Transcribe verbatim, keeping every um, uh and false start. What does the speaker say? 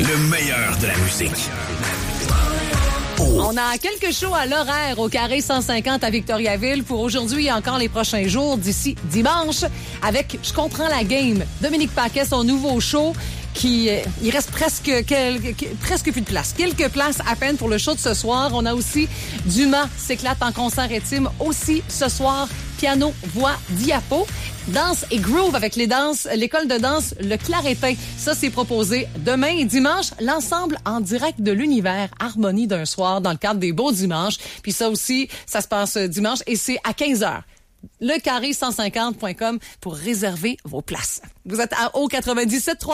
Le meilleur de la musique. On a quelques shows à l'horaire au Carré cent cinquante à Victoriaville pour aujourd'hui et encore les prochains jours d'ici dimanche avec Je comprends la game. Dominique Paquet, son nouveau show qui euh, il reste presque quel, presque plus de place. Quelques places à peine pour le show de ce soir. On a aussi Dumas s'éclate en concert intime aussi ce soir. Piano, voix, diapo. Danse et groove avec les danses, l'école de danse Le Claretin. Ça, c'est proposé demain et dimanche. L'ensemble en direct de l'univers, harmonie d'un soir dans le cadre des Beaux Dimanches. Puis ça aussi, ça se passe dimanche et c'est à quinze heures. le carré cent cinquante point com pour réserver vos places. Vous êtes à O quatre-vingt-dix-sept trois.